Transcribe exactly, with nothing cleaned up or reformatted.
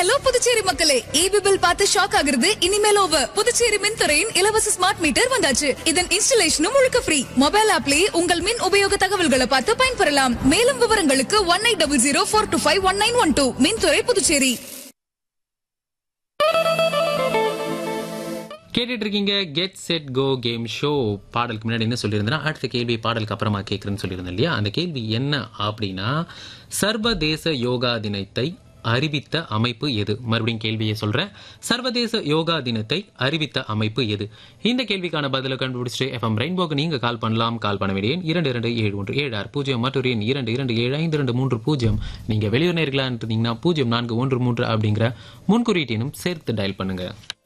Hello Puducherry மக்களே, EB bill பார்த்து shock ஆகுறது இனிமேல் ஓவர். புதுச்சேரி மின்துறையின் இலவச ஸ்மார்ட் மீட்டர் வந்தாச்சு. இதன் இன்ஸ்டலேஷனும் முழுக்க ஃப்ரீ. மொபைல் ஆப்லயே உங்கள் மின் உபயோக தகவல்களை பார்த்து பயன்பெறலாம். மேலும் விவரங்களுக்கு one eight double zero four two five one nine one two. மின்துறை புதுச்சேரி. கேட்டுட்டு இருக்கீங்க get set go game show. பாடலுக்கு முன்னாடி என்ன சொல்லியிருந்தேன்னா, அடுத்த கேள்வி பாடலுக்கு அப்புறமா கேட்குறேன்னு சொல்லியிருந்தேன் இல்லையா? அந்த கேள்வி என்ன அப்படின்னா, சர்வதேச யோகா தினத்தை அறிவித்த அமைப்பு எது? மறுபடியும் கேள்வியை சொல்றேன். சர்வதேச யோகா தினத்தை அறிவித்த அமைப்பு எது? இந்த கேள்விக்கான பதிலை கண்டுபிடிச்சிட்டு எஃப்எம் ரெயின்போக்கு நீங்க கால் பண்ணலாம். கால் பண்ண வேண்டிய எண் இரண்டு இரண்டு ஏழு ஒன்று ஏழு ஆறு பூஜ்ஜியம் மற்றொரு எண் இரண்டு இரண்டு ஏழு ஐந்து இரண்டு மூன்று பூஜ்ஜியம். நீங்க வெளியூர் நேர்களா இருந்தீங்கன்னா பூஜ்ஜியம் நான்கு ஒன்று மூன்று அப்படிங்கிற முன்குறியீட்டினும் சேர்த்து டயல் பண்ணுங்க.